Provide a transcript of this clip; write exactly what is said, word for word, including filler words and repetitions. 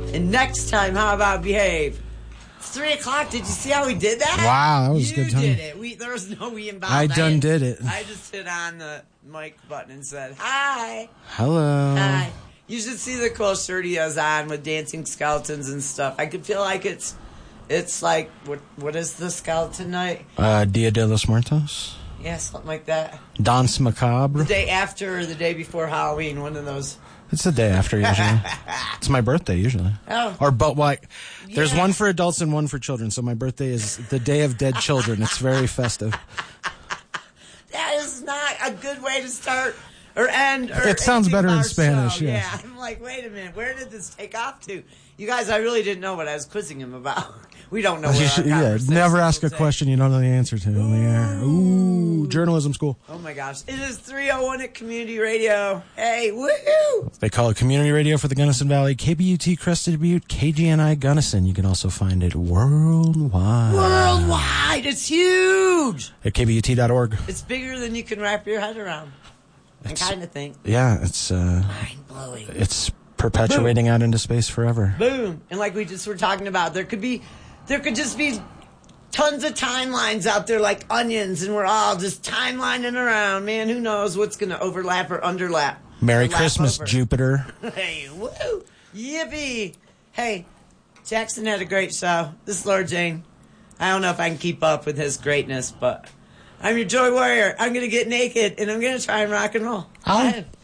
And next time, how about behave? It's three o'clock. Did you see how we did that? Wow, that was you a good time. You did it. We, there was no we involved. I done I did it. I just hit on the mic button and said, hi. Hello. Hi. You should see the cool shirt he has on with dancing skeletons and stuff. I could feel like it's it's like, what what is the skeleton night? Uh, Dia de los Muertos. Yeah, something like that. Danse Macabre. The day after or the day before Halloween, one of those. It's the day after, usually. It's my birthday, usually. Oh. Or, but, like, there's Yeah. one for adults and one for children, so my birthday is the Day of Dead Children. It's very festive. That is not a good way to start or end. Or It sounds anything better in of our Spanish, show. yes. Yeah, I'm like, wait a minute, where did this take off to? You guys, I really didn't know what I was quizzing him about. We don't know. Where You our should, yeah, conversation never ask will a take. question you don't know the answer to on the air. Ooh, journalism school. Oh my gosh, it is three oh one at Community Radio. Hey, woohoo! They call it community radio for the Gunnison Valley, K B U T Crested Butte, K G N I Gunnison. You can also find it worldwide. Worldwide, it's huge. At K B U T dot org. It's bigger than you can wrap your head around. I It's- kind of think. Yeah, it's uh, Mind blowing. it's perpetuating out into space forever. Boom. And like we just were talking about, there could be, there could just be tons of timelines out there like onions, and we're all just timelining around. Man, who knows what's going to overlap or underlap. Merry Or lap Christmas, over. Jupiter. Hey, woo! Yippee! Hey, Jackson had a great show. This is Lord Jane. I don't know if I can keep up with his greatness, but I'm your Joy Warrior. I'm going to get naked, and I'm going to try and rock and roll. I'll- Bye.